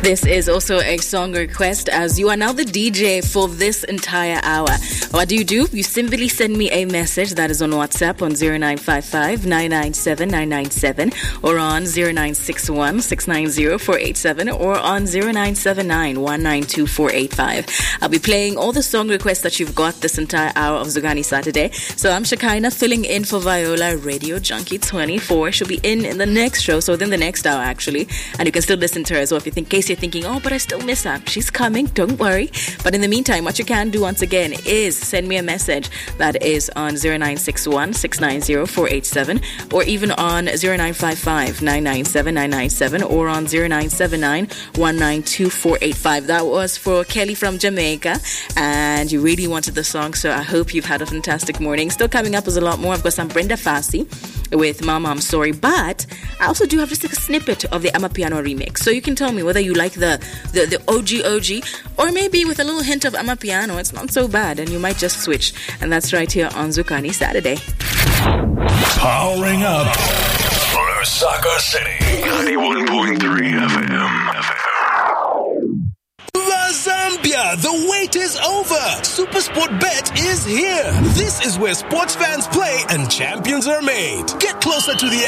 This is also a song request, as you are now the DJ for this entire hour. What do? You simply send me a message that is on WhatsApp on 0955-997-997 or on 0961-690-487 or on 0979-192-485. I'll be playing all the song requests that you've got this entire hour of Zugani Saturday. So I'm Shekinah filling in for Viola, Radio Junkie 24. She'll be in the next show, so within the next hour actually. And you can still listen to her as well in case you're thinking, oh, but I still miss her. She's coming, don't worry. But in the meantime, what you can do once again is send me a message that is on 0961-690-487 or even on 0955-997-997 or on 0979-192-485. That was for Kelly from Jamaica, and you really wanted the song, so I hope you've had a fantastic morning. Still coming up is a lot more. I've got some Brenda Fassie with Mama I'm Sorry, but I also do have just a snippet of the Amapiano remix, so you can tell me whether you like the OG, or maybe with a little hint of Amapiano, it's not so bad, and you might just switch. And that's right here on Zukani Saturday. Powering up Lusaka City, 91.3 FM. Zambia, the wait is over. SuperSport Bet is here. This is where sports fans play and champions are made. Get closer to the